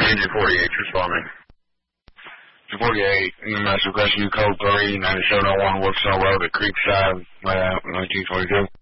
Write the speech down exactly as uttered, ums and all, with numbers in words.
Engine forty-eight, responding. forty-eight, E M S requesting you code three, ninety-seven oh one Wilkesville Road at Creekside, layout nineteen twenty-two.